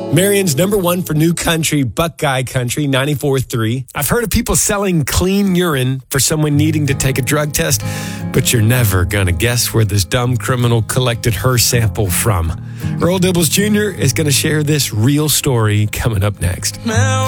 Marion's number one for new country, Buckeye Country, 94.3. I've heard of people selling clean urine for someone needing to take a drug test, but you're never going to guess where this dumb criminal collected her sample from. Earl Dibbles Jr. is going to share this real story coming up next. Now